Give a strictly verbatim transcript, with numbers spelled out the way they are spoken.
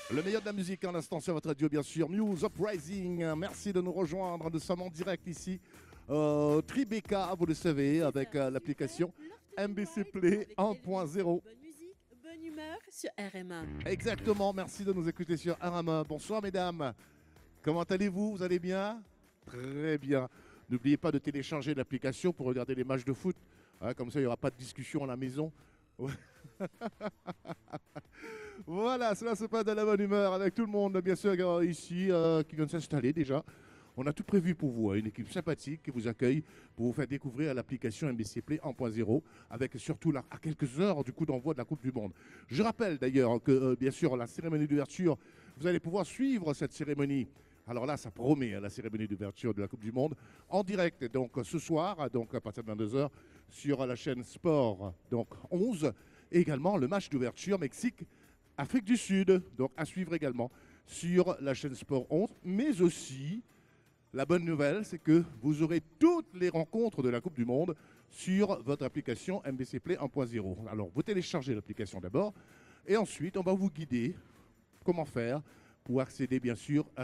Le meilleur de la musique en instant sur votre radio, bien sûr. Muse Uprising. Merci de nous rejoindre. Nous sommes en direct ici. Euh, Tribeca, vous le savez, avec euh, l'application M B C Play un point zéro. Bonne musique, bonne humeur sur R M A. Exactement. Merci de nous écouter sur R M A. Bonsoir, mesdames. Comment allez-vous? Vous allez bien? Très bien. N'oubliez pas de télécharger l'application pour regarder les matchs de foot. Hein, comme ça, il n'y aura pas de discussion à la maison. Voilà, cela se passe dans la bonne humeur avec tout le monde, bien sûr, euh, ici, euh, qui vient de s'installer déjà. On a tout prévu pour vous, hein, une équipe sympathique qui vous accueille pour vous faire découvrir l'application M B C Play un point zéro, avec surtout là, à quelques heures du coup d'envoi de la Coupe du Monde. Je rappelle d'ailleurs que, euh, bien sûr, la cérémonie d'ouverture, vous allez pouvoir suivre cette cérémonie. Alors là, ça promet, hein, la cérémonie d'ouverture de la Coupe du Monde, en direct, donc ce soir, donc à partir de vingt-deux heures, sur la chaîne Sport, donc onze, et également le match d'ouverture Mexique Afrique du Sud, donc à suivre également sur la chaîne Sport onze, mais aussi, la bonne nouvelle, c'est que vous aurez toutes les rencontres de la Coupe du Monde sur votre application M B C Play un point zéro. Alors, vous téléchargez l'application d'abord, et ensuite, on va vous guider comment faire pour accéder, bien sûr, à